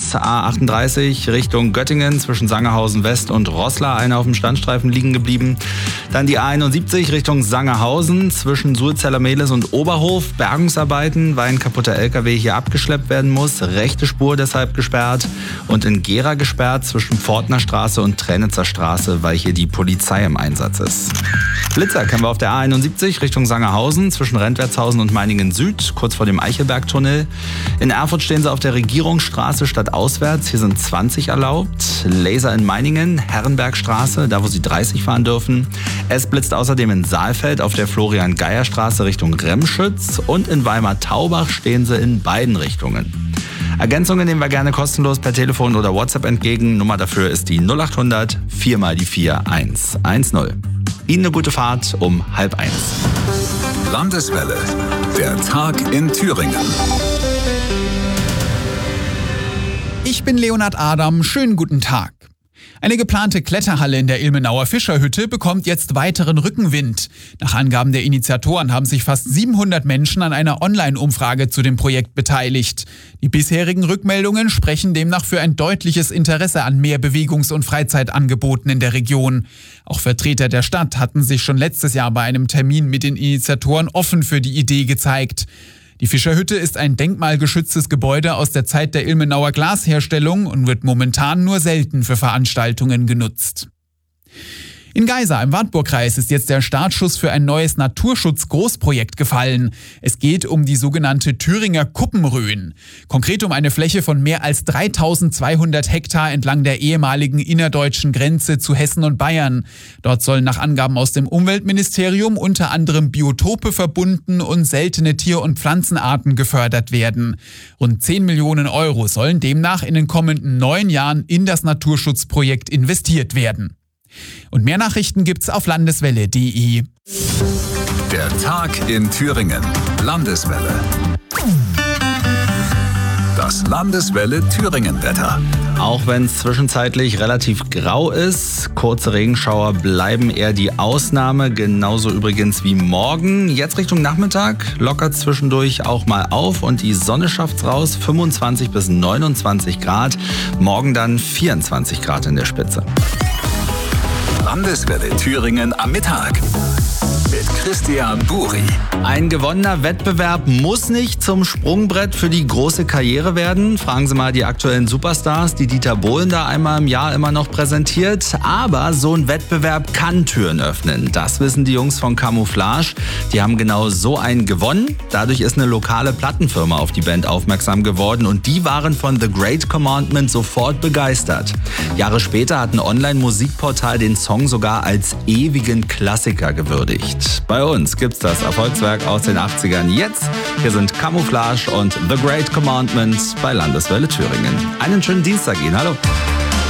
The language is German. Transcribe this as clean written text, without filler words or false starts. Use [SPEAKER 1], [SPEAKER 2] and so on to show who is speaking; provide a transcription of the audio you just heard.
[SPEAKER 1] A38 Richtung Göttingen zwischen Sangerhausen West und Roßla, einer auf dem Standstreifen liegen geblieben. Dann die A71 Richtung Sangerhausen zwischen Sulzeller Mehlis und Oberhof. Bergungsarbeiten, weil ein kaputter LKW hier abgeschleppt werden muss. Rechte Spur deshalb gesperrt. Und in Gera gesperrt zwischen Pfortner Straße und Tränitzer Straße, weil hier die Polizei im Einsatz ist. Blitzer kennen wir auf der A71 Richtung Sangerhausen zwischen Rentwertshausen und Meiningen Süd, kurz vor dem Eichelbergtunnel. In Erfurt stehen sie auf der Regierungsstraße statt auswärts. Hier sind 20 erlaubt. Laser in Meiningen, Herrenbergstraße, da wo sie 30 fahren dürfen. Es blitzt außerdem in Saalfeld auf der Florian-Geier-Straße Richtung Remschütz. Und in Weimar-Taubach stehen sie in beiden Richtungen. Ergänzungen nehmen wir gerne kostenlos per Telefon oder WhatsApp entgegen. Nummer dafür ist die 0800 4 mal die 4110. Ihnen eine gute Fahrt um 12:30.
[SPEAKER 2] Landeswelle, der Tag in Thüringen.
[SPEAKER 3] Ich bin Leonhard Adam, schönen guten Tag. Eine geplante Kletterhalle in der Ilmenauer Fischerhütte bekommt jetzt weiteren Rückenwind. Nach Angaben der Initiatoren haben sich fast 700 Menschen an einer Online-Umfrage zu dem Projekt beteiligt. Die bisherigen Rückmeldungen sprechen demnach für ein deutliches Interesse an mehr Bewegungs- und Freizeitangeboten in der Region. Auch Vertreter der Stadt hatten sich schon letztes Jahr bei einem Termin mit den Initiatoren offen für die Idee gezeigt. Die Fischerhütte ist ein denkmalgeschütztes Gebäude aus der Zeit der Ilmenauer Glasherstellung und wird momentan nur selten für Veranstaltungen genutzt. In Geisa im Wartburgkreis ist jetzt der Startschuss für ein neues Naturschutz-Großprojekt gefallen. Es geht um die sogenannte Thüringer Kuppenröhn. Konkret um eine Fläche von mehr als 3200 Hektar entlang der ehemaligen innerdeutschen Grenze zu Hessen und Bayern. Dort sollen nach Angaben aus dem Umweltministerium unter anderem Biotope verbunden und seltene Tier- und Pflanzenarten gefördert werden. Rund 10 Millionen Euro sollen demnach in den kommenden 9 Jahren in das Naturschutzprojekt investiert werden. Und mehr Nachrichten gibt's auf landeswelle.de.
[SPEAKER 2] Der Tag in Thüringen. Landeswelle. Das Landeswelle Thüringen-Wetter.
[SPEAKER 1] Auch wenn es zwischenzeitlich relativ grau ist, kurze Regenschauer bleiben eher die Ausnahme, genauso übrigens wie morgen. Jetzt Richtung Nachmittag lockert zwischendurch auch mal auf und die Sonne schafft's raus, 25 bis 29 Grad. Morgen dann 24 Grad in der Spitze.
[SPEAKER 2] Landeswelle Thüringen am Mittag mit Christian Buri.
[SPEAKER 1] Ein gewonnener Wettbewerb muss nicht zum Sprungbrett für die große Karriere werden. Fragen Sie mal die aktuellen Superstars, die Dieter Bohlen da einmal im Jahr immer noch präsentiert. Aber so ein Wettbewerb kann Türen öffnen. Das wissen die Jungs von Camouflage. Die haben genau so einen gewonnen. Dadurch ist eine lokale Plattenfirma auf die Band aufmerksam geworden und die waren von The Great Commandment sofort begeistert. Jahre später hat ein Online-Musikportal den Song sogar als ewigen Klassiker gewürdigt. Bei uns gibt's das Erfolgswerk aus den 80ern jetzt. Hier sind Camouflage und The Great Commandment bei Landeswelle Thüringen. Einen schönen Dienstag Ihnen. Hallo.